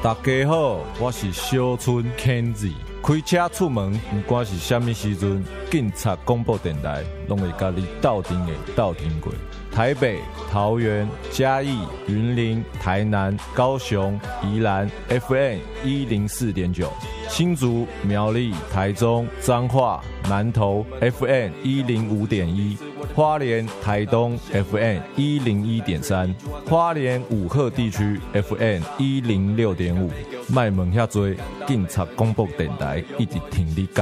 大家好，我是小春 Kenzie。开车出门，不管是什么时阵，警察广播电台拢会甲你斗阵的斗阵过。台北、桃园、嘉义、云林、台南、高雄、宜兰 FM 104.9，新竹、苗栗、台中、彰化、南投 FM 105.1，花莲、台东 FM 101.3，花莲武鹤地区 FM 106.5。卖问遐多，警察广播电台一直听你讲。